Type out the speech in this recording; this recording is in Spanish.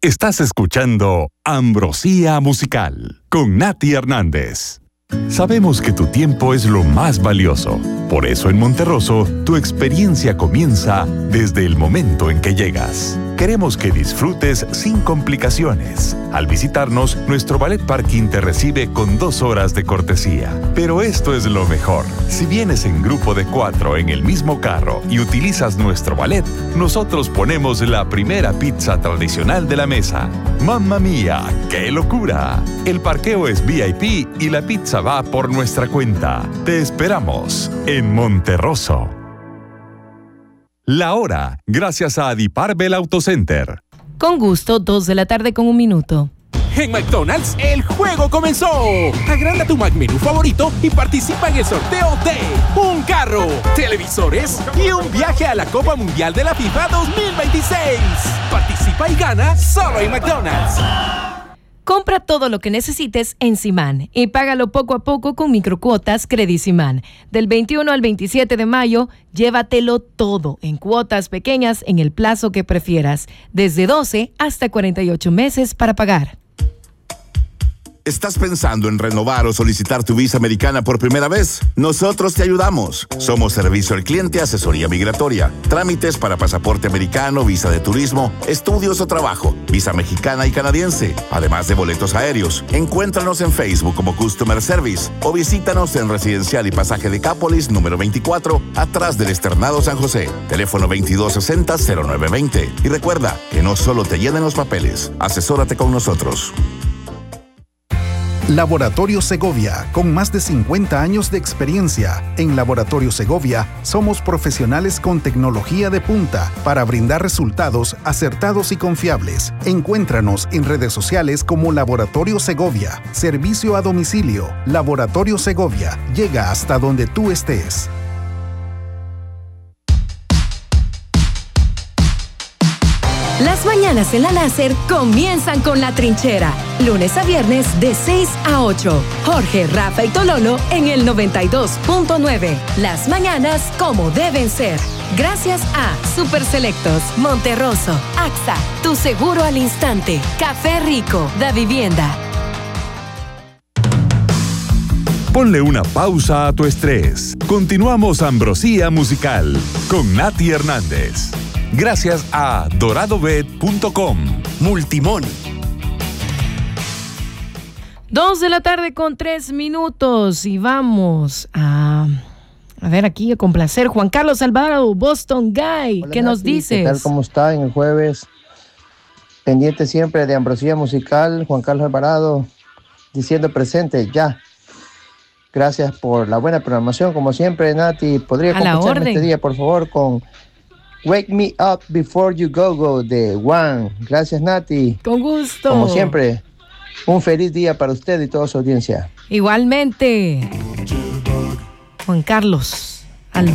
Estás escuchando Ambrosía Musical con Nati Hernández. Sabemos que tu tiempo es lo más valioso. Por eso en Monterroso, tu experiencia comienza desde el momento en que llegas. Queremos que disfrutes sin complicaciones. Al visitarnos, nuestro ballet parking te recibe con 2 horas de cortesía. Pero esto es lo mejor. Si vienes en grupo de 4 en el mismo carro y utilizas nuestro ballet, nosotros ponemos la primera pizza tradicional de la mesa. ¡Mamma mía! ¡Qué locura! El parqueo es VIP y la pizza va por nuestra cuenta. Te esperamos en Monterroso. La hora, gracias a Adiparbel Autocenter. Con gusto, 2 de la tarde con 1 minuto. En McDonald's, el juego comenzó. Agranda tu McMenú favorito y participa en el sorteo de un carro, televisores y un viaje a la Copa Mundial de la FIFA 2026. Participa y gana solo en McDonald's. Compra todo lo que necesites en Simán y págalo poco a poco con microcuotas Credit Simán. Del 21 al 27 de mayo, llévatelo todo en cuotas pequeñas en el plazo que prefieras, desde 12 hasta 48 meses para pagar. ¿Estás pensando en renovar o solicitar tu visa americana por primera vez? Nosotros te ayudamos. Somos servicio al cliente, asesoría migratoria, trámites para pasaporte americano, visa de turismo, estudios o trabajo, visa mexicana y canadiense, además de boletos aéreos. Encuéntranos en Facebook como Customer Service o visítanos en Residencial y Pasaje de Cápolis, número 24, atrás del Externado San José. Teléfono 2260-0920. Y recuerda que no solo te llenen los papeles, asesórate con nosotros. Laboratorio Segovia, con más de 50 años de experiencia. En Laboratorio Segovia somos profesionales con tecnología de punta para brindar resultados acertados y confiables. Encuéntranos en redes sociales como Laboratorio Segovia. Servicio a domicilio. Laboratorio Segovia. Llega hasta donde tú estés. Las mañanas en la Láser comienzan con La Trinchera. Lunes a viernes de 6 a 8. Jorge, Rafa y Tololo en el 92.9. Las mañanas como deben ser. Gracias a Super Selectos, Monterroso, AXA, Tu Seguro al Instante, Café Rico, Da Vivienda. Ponle una pausa a tu estrés. Continuamos Ambrosía Musical con Nati Hernández. Gracias a doradobet.com. Multimón. 2 de la tarde con 3 minutos y vamos a ver aquí a complacer. Juan Carlos Alvarado, Boston Guy. Hola, ¿Qué nos Nati, dices? ¿qué tal? ¿Cómo está en el jueves? Pendiente siempre de Ambrosía Musical. Juan Carlos Alvarado diciendo presente ya. Gracias por la buena programación, como siempre, Nati. ¿Podría acompañarme este día, por favor, con Wake Me Up Before You Go de One? Gracias, Nati. Con gusto. Como siempre, un feliz día para usted y toda su audiencia. Igualmente. Juan Carlos.